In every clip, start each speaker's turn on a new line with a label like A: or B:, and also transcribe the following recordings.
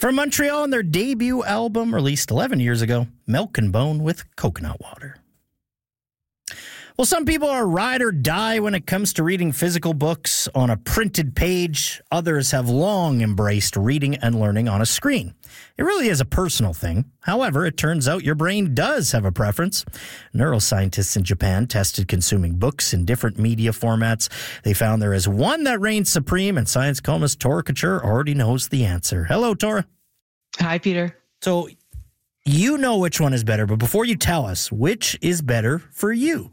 A: From Montreal and their debut album released 11 years ago, Milk and Bone with Coconut Water. Well, some people are ride or die when it comes to reading physical books on a printed page. Others have long embraced reading and learning on a screen. It really is a personal thing. However, it turns out your brain does have a preference. Neuroscientists in Japan tested consuming books in different media formats. They found there is one that reigns supreme, and science columnist Tora Couture already knows the answer. Hello, Tora.
B: Hi, Peter.
A: So, you know which one is better, but before you tell us, which is better for you?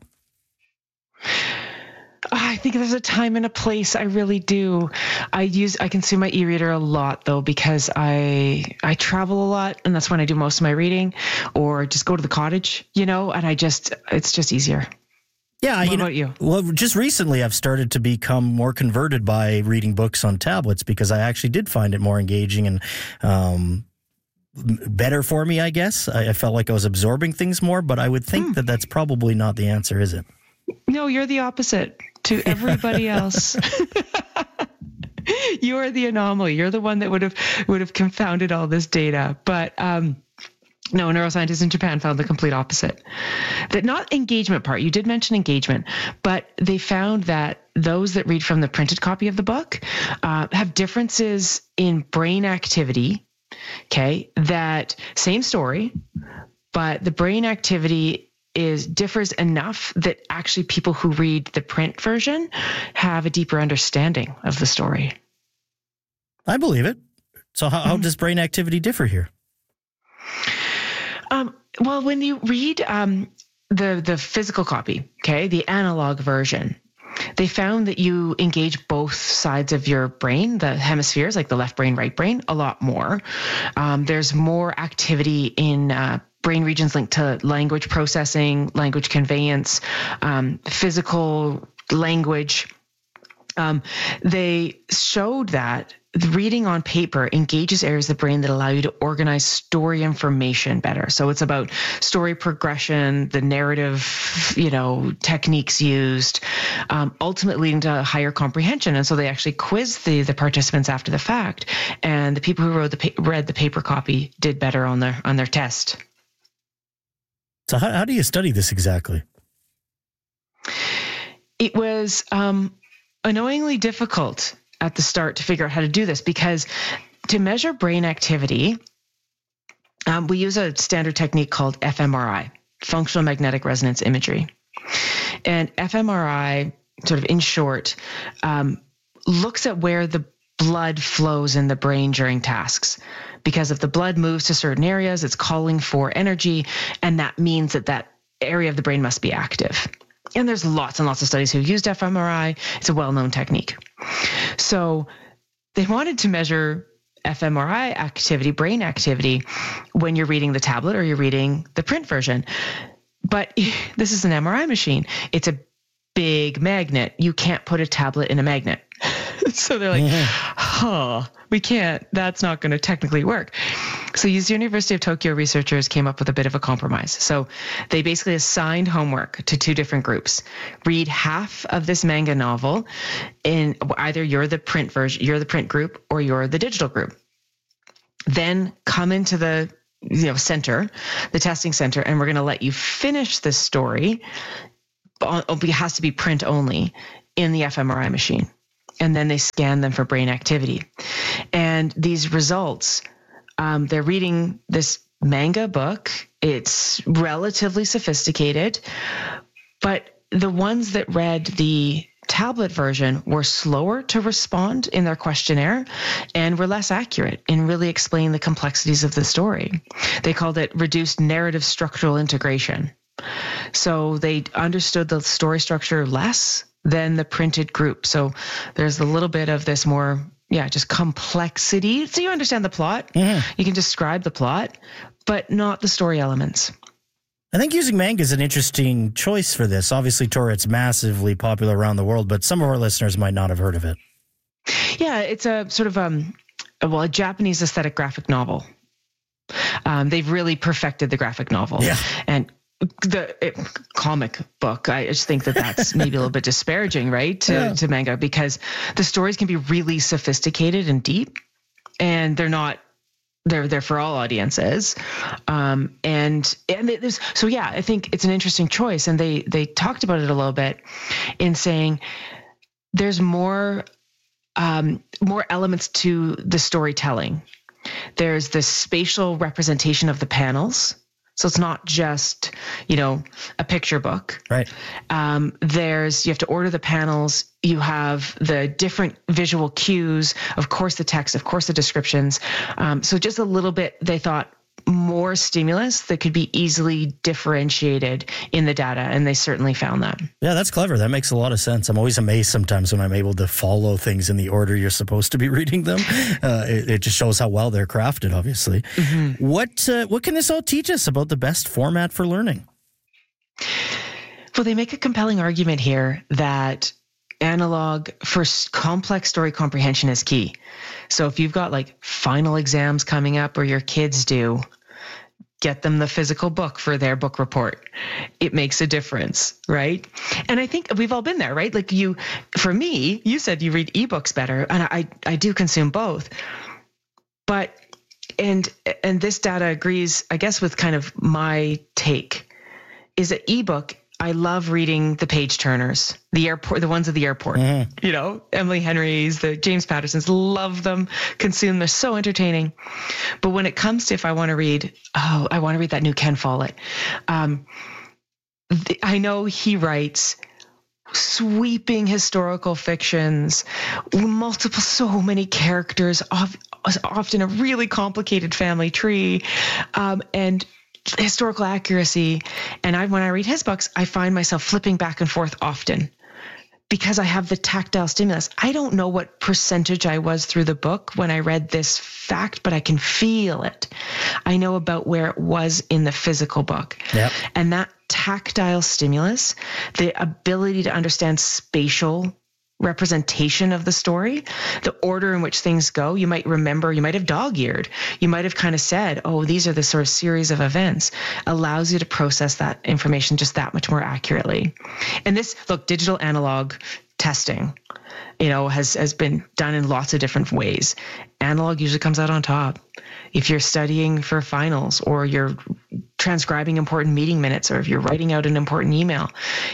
B: I think there's a time and a place. I really do. I consume my e-reader a lot though, because I travel a lot, and that's when I do most of my reading, or just go to the cottage, and it's just easier.
A: Yeah.
B: What about you?
A: Well, just recently I've started to become more converted by reading books on tablets because I actually did find it more engaging and, better for me, I guess. I felt like I was absorbing things more, but I would think that that's probably not the answer, is it?
B: No, you're the opposite to everybody else. You are the anomaly. You're the one that would have confounded all this data. But no, neuroscientists in Japan found the complete opposite. That not engagement part. You did mention engagement, but they found that those that read from the printed copy of the book have differences in brain activity. Okay, that same story, but the brain activity differs enough that actually people who read the print version have a deeper understanding of the story.
A: I believe it. So how does brain activity differ here?
B: Well, when you read the physical copy, okay, the analog version, they found that you engage both sides of your brain, the hemispheres, like the left brain, right brain, a lot more. There's more activity in brain regions linked to language processing, language conveyance, physical language. They showed that the reading on paper engages areas of the brain that allow you to organize story information better. So it's about story progression, the narrative, techniques used, ultimately leading to higher comprehension. And so they actually quizzed the participants after the fact, and the people who read the paper copy did better on their test.
A: So how do you study this exactly?
B: It was annoyingly difficult at the start to figure out how to do this, because to measure brain activity, we use a standard technique called fMRI, functional magnetic resonance imagery. And fMRI, sort of in short, looks at where the blood flows in the brain during tasks. Because if the blood moves to certain areas, it's calling for energy, and that means that area of the brain must be active. And there's lots and lots of studies who've used fMRI. It's a well-known technique. So they wanted to measure fMRI activity, brain activity, when you're reading the tablet or you're reading the print version. But this is an MRI machine. It's a big magnet. You can't put a tablet in a magnet. So they're like, we can't. That's not going to technically work. So the University of Tokyo researchers came up with a bit of a compromise. So they basically assigned homework to two different groups. Read half of this manga novel in either you're the print version, you're the print group, or you're the digital group. Then come into the center, the testing center, and we're going to let you finish this story. It has to be print only in the fMRI machine. And then they scan them for brain activity. And these results, they're reading this manga book. It's relatively sophisticated, but the ones that read the tablet version were slower to respond in their questionnaire and were less accurate in really explaining the complexities of the story. They called it reduced narrative structural integration. So they understood the story structure less than the printed group. So there's a little bit of this more, just complexity. So you understand the plot. Mm-hmm. You can describe the plot, but not the story elements.
A: I think using manga is an interesting choice for this. Obviously, Tora, it's massively popular around the world, but some of our listeners might not have heard of it.
B: Yeah, it's a sort of a Japanese aesthetic graphic novel. They've really perfected the graphic novel. Yeah. And the comic book, I just think that's maybe a little bit disparaging, right, to manga, because the stories can be really sophisticated and deep, and they're not they're for all audiences. And there's, so yeah, I think it's an interesting choice. And they talked about it a little bit in saying there's more elements to the storytelling. There's the spatial representation of the panels. So it's not just, a picture book.
A: Right.
B: You have to order the panels. You have the different visual cues, of course, the text, of course, the descriptions. So just a little bit, they thought, more stimulus that could be easily differentiated in the data. And they certainly found that.
A: Yeah, that's clever. That makes a lot of sense. I'm always amazed sometimes when I'm able to follow things in the order you're supposed to be reading them. It just shows how well they're crafted, obviously. Mm-hmm. What can this all teach us about the best format for learning?
B: Well, they make a compelling argument here that analog for complex story comprehension is key. So if you've got like final exams coming up, or your kids do, get them the physical book for their book report. It makes a difference, right? And I think we've all been there, right? Like for me, you said you read ebooks better, and I do consume both. But and this data agrees, I guess, with kind of my take, is that ebook, I love reading the page turners, the ones at the airport, Emily Henry's, the James Patterson's, love them, consume. They're so entertaining. But when it comes to, if I want to read, I want to read that new Ken Follett. I know he writes sweeping historical fictions, so many characters, often a really complicated family tree, and historical accuracy. And when I read his books, I find myself flipping back and forth often because I have the tactile stimulus. I don't know what percentage I was through the book when I read this fact, but I can feel it. I know about where it was in the physical book. Yep. And that tactile stimulus, the ability to understand spatial representation of the story, the order in which things go. You might remember, you might have dog-eared. You might have kind of said, these are the sort of series of events, allows you to process that information just that much more accurately. And this, digital analog testing, has been done in lots of different ways. Analog usually comes out on top. If you're studying for finals, or you're transcribing important meeting minutes, or if you're writing out an important email,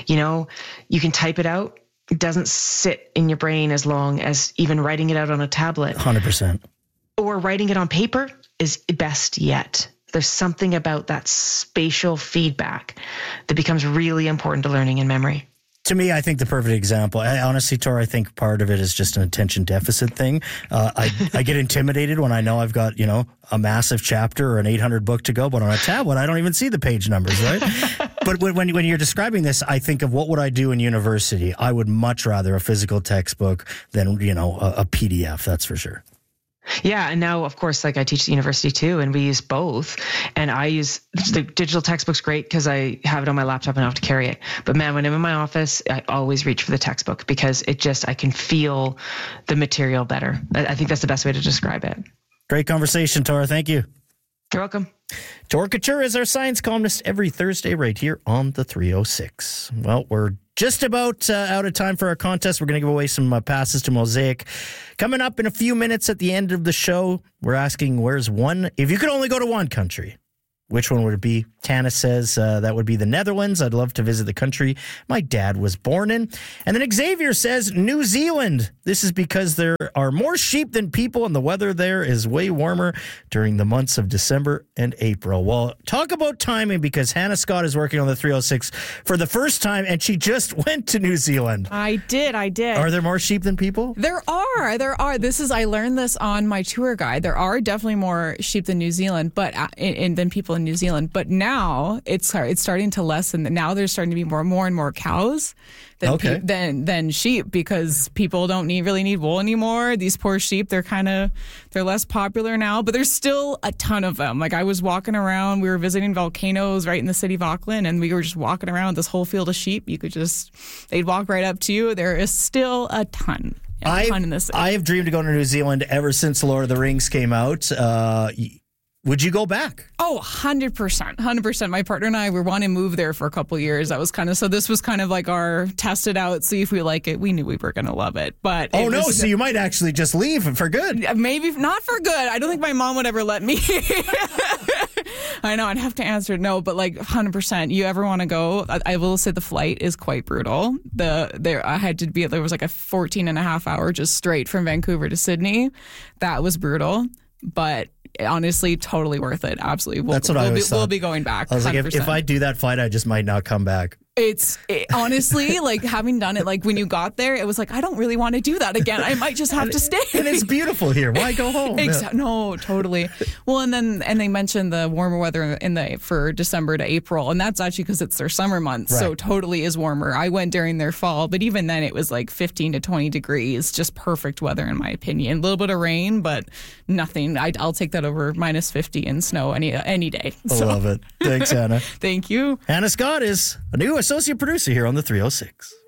B: you can type it out. It doesn't sit in your brain as long as even writing it out on a tablet.
A: 100%.
B: Or writing it on paper is best yet. There's something about that spatial feedback that becomes really important to learning and memory.
A: To me, I think the perfect example, honestly, Tor, I think part of it is just an attention deficit thing. I get intimidated when I know I've got, a massive chapter or an 800 book to go, but on a tablet, I don't even see the page numbers, right? But when you're describing this, I think of what would I do in university? I would much rather a physical textbook than, a PDF, that's for sure.
B: Yeah. And now, of course, I teach at university too, and we use both. And I use the digital textbook's great because I have it on my laptop and I don't have to carry it. But man, when I'm in my office, I always reach for the textbook because I can feel the material better. I think that's the best way to describe it.
A: Great conversation, Tor. Thank you.
B: You're welcome.
A: Tor Couture is our science columnist every Thursday right here on the 306. Well, we're just about out of time for our contest. We're going to give away some passes to Mosaic. Coming up in a few minutes at the end of the show, we're asking if you could only go to one country, which one would it be? Tana says that would be the Netherlands. I'd love to visit the country my dad was born in. And then Xavier says New Zealand. This is because there are more sheep than people and the weather there is way warmer during the months of December and April. Well, talk about timing, because Hannah Scott is working on the 306 for the first time and she just went to New Zealand.
C: I did.
A: Are there more sheep than people?
C: There are. I learned this on my tour guide. There are definitely more sheep than New Zealand, but than people in New Zealand. But now it's starting to lessen. Now there's starting to be more and more cows than sheep, because people don't really need wool anymore. These poor sheep, they're less popular now, but there's still a ton of them. I was walking around, we were visiting volcanoes right in the city of Auckland, and we were just walking around this whole field of sheep. They'd walk right up to you. There is still a ton. I have dreamed of going to New Zealand ever since Lord of the Rings came out.
A: Would you go back?
C: Oh, 100%. 100%. My partner and I were wanting to move there for a couple of years. That was so this was kind of like our test it out, see if we like it. We knew we were going to love it. But
A: so you might actually just leave for good.
C: Maybe not for good. I don't think my mom would ever let me. I know, I'd have to answer no, but like 100%. You ever want to go? I will say the flight is quite brutal. There was like a 14 and a half hour just straight from Vancouver to Sydney. That was brutal. But honestly, totally worth it. Absolutely.
A: That's what I always thought.
C: We'll be going back.
A: I was like, if I do that flight, I just might not come back.
C: Honestly, like having done it, like when you got there, it was like, I don't really want to do that again. I might just have to stay.
A: And it's beautiful here. Why go home?
C: No, totally. Well, and they mentioned the warmer weather for December to April, and that's actually because it's their summer months, right. So totally is warmer. I went during their fall, but even then it was like 15 to 20 degrees, just perfect weather in my opinion. A little bit of rain, but nothing. I'll take that over minus 50 and snow any day.
A: I love it. Thanks, Hannah.
C: Thank you.
A: Hannah Scott is a new associate producer here on the 306.